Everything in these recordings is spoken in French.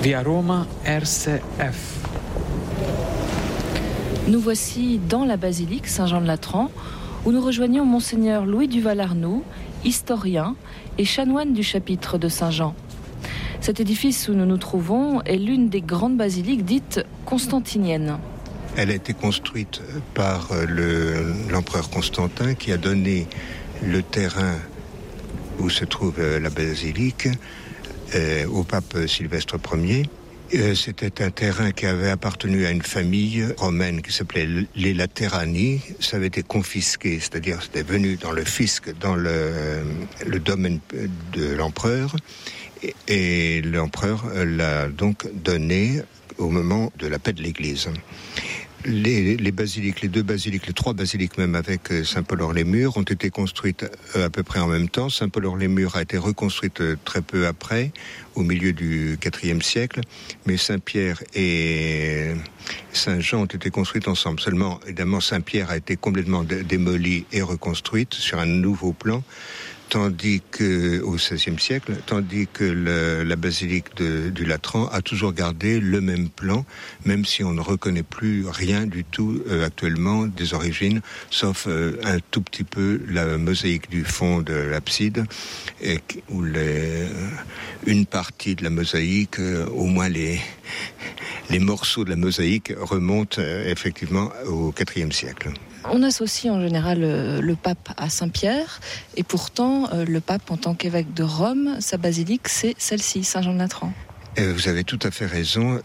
Via Roma RCF. Nous voici dans la basilique Saint-Jean-de-Latran, où nous rejoignons Monseigneur Louis Duval-Arnoux, historien et chanoine du chapitre de Saint-Jean. Cet édifice où nous nous trouvons est l'une des grandes basiliques dites constantiniennes. Elle a été construite par l'empereur Constantin qui a donné le terrain où se trouve la basilique au pape Sylvestre Ier. C'était un terrain qui avait appartenu à une famille romaine qui s'appelait les Laterani. Ça avait été confisqué, c'est-à-dire c'était venu dans le fisc, dans le domaine de l'empereur. Et l'empereur l'a donc donné au moment de la paix de l'Église. Les basiliques, les trois basiliques même avec Saint-Paul-Hors-les-Murs ont été construites à peu près en même temps. Saint-Paul-Hors-les-Murs a été reconstruite très peu après, au milieu du IVe siècle, mais Saint-Pierre et Saint-Jean ont été construites ensemble. Seulement, évidemment, Saint-Pierre a été complètement démolie et reconstruite sur un nouveau plan, tandis que au XVIe siècle, la basilique du Latran a toujours gardé le même plan, même si on ne reconnaît plus rien du tout actuellement des origines, sauf un tout petit peu la mosaïque du fond de l'abside, où une partie de la mosaïque, au moins les morceaux de la mosaïque remontent effectivement au IVe siècle. On associe en général le pape à Saint-Pierre, et pourtant le pape en tant qu'évêque de Rome, sa basilique c'est celle-ci, Saint-Jean-de-Latran. Vous avez tout à fait raison.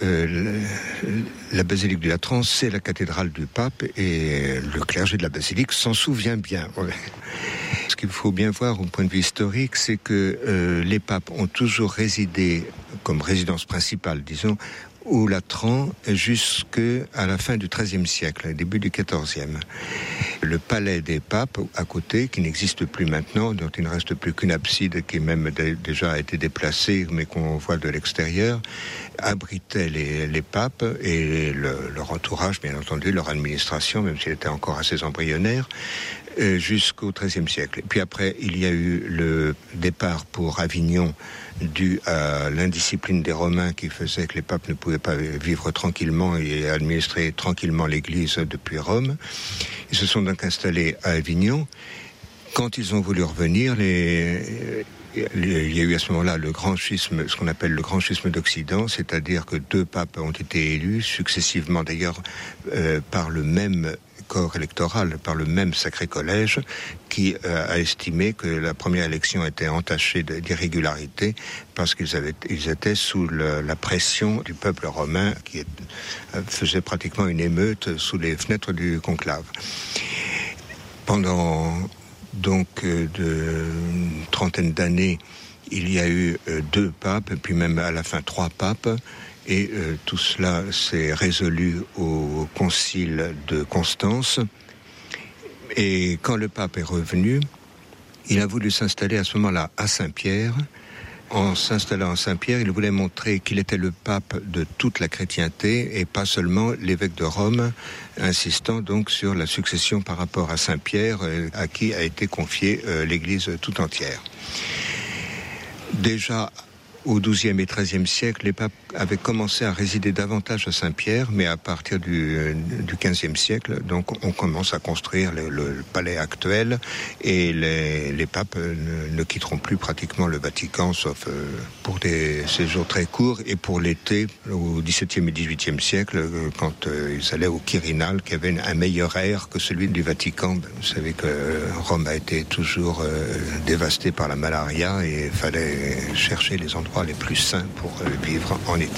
La basilique du Latran, c'est la cathédrale du pape, et le clergé de la basilique s'en souvient bien. Ce qu'il faut bien voir au point de vue historique, c'est que les papes ont toujours résidé comme résidence principale, disons, au Latran jusqu'à la fin du XIIIe siècle, début du XIVe. Le palais des papes à côté, qui n'existe plus maintenant, dont il ne reste plus qu'une abside qui même déjà a été déplacée, mais qu'on voit de l'extérieur, abritait les papes et leur entourage, bien entendu, leur administration, même s'il était encore assez embryonnaire, jusqu'au XIIIe siècle. Et puis après, il y a eu le départ pour Avignon, dû à l'indiscipline des Romains qui faisait que les papes ne pouvaient pas vivre tranquillement et administrer tranquillement l'Église depuis Rome. Ils se sont donc installés à Avignon. Quand ils ont voulu revenir, il y a eu à ce moment-là le grand schisme, ce qu'on appelle le grand schisme d'Occident, c'est-à-dire que 2 papes ont été élus successivement, d'ailleurs, par le même corps électoral, par le même Sacré Collège, qui a estimé que la première élection était entachée d'irrégularité parce qu'ils étaient sous la pression du peuple romain qui faisait pratiquement une émeute sous les fenêtres du conclave. Pendant donc une trentaine d'années, il y a eu 2 papes, puis même à la fin 3 papes. Et tout cela s'est résolu au concile de Constance. Et quand le pape est revenu, il a voulu s'installer à ce moment-là à Saint-Pierre. En s'installant à Saint-Pierre, il voulait montrer qu'il était le pape de toute la chrétienté et pas seulement l'évêque de Rome, insistant donc sur la succession par rapport à Saint-Pierre, à qui a été confiée l'Église tout entière. Déjà, au XIIe et XIIIe siècle, les papes avaient commencé à résider davantage à Saint-Pierre, mais à partir du XVe siècle, donc on commence à construire le palais actuel, et les papes ne quitteront plus pratiquement le Vatican, sauf pour des séjours très courts, et pour l'été, au XVIIe et XVIIIe siècle, quand ils allaient au Quirinal, qui avait un meilleur air que celui du Vatican. Vous savez que Rome a été toujours dévastée par la malaria, et il fallait chercher les endroits les plus sains pour vivre en été.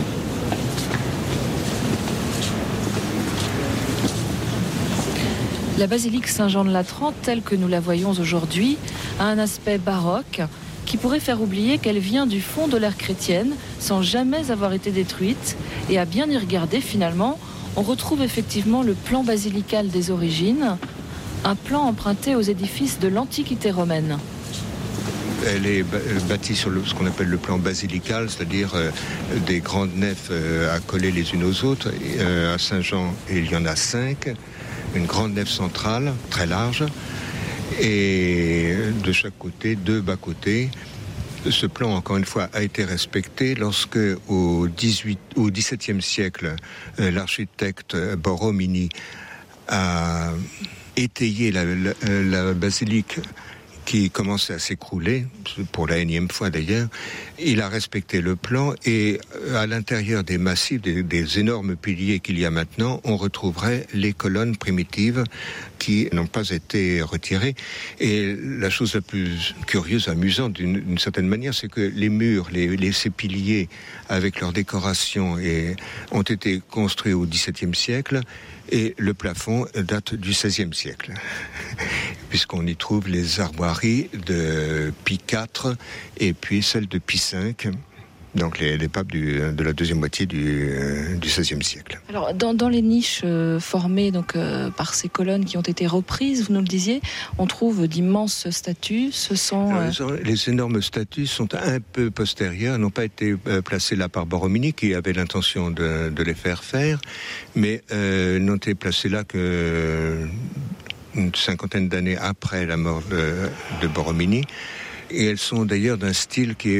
La basilique Saint-Jean-de-Latran, telle que nous la voyons aujourd'hui, a un aspect baroque qui pourrait faire oublier qu'elle vient du fond de l'ère chrétienne sans jamais avoir été détruite. Et à bien y regarder, finalement, on retrouve effectivement le plan basilical des origines, un plan emprunté aux édifices de l'Antiquité romaine. Elle est bâtie sur ce qu'on appelle le plan basilical, c'est-à-dire des grandes nefs accolées les unes aux autres. À Saint-Jean, il y en a 5, une grande nef centrale, très large, et de chaque côté, 2 bas-côtés, Ce plan, encore une fois, a été respecté lorsque, au XVIIe siècle, l'architecte Borromini a étayé la basilique qui commençait à s'écrouler, pour la énième fois d'ailleurs. Il a respecté le plan et à l'intérieur des massifs, des énormes piliers qu'il y a maintenant, on retrouverait les colonnes primitives qui n'ont pas été retirées. Et la chose la plus curieuse, amusante d'une certaine manière, c'est que les murs, ces piliers avec leurs décorations ont été construits au XVIIe siècle et le plafond date du XVIe siècle, puisqu'on y trouve les armoiries de Pie IV et puis celles de Pie V, donc les papes de la deuxième moitié du XVIe siècle. Alors, dans les niches formées par ces colonnes qui ont été reprises, vous nous le disiez, on trouve d'immenses statues. Ce sont les énormes statues sont un peu postérieures, n'ont pas été placées là par Borromini, qui avait l'intention de les faire, mais n'ont été placées là que une cinquantaine d'années après la mort de Borromini. Et elles sont d'ailleurs d'un style qui est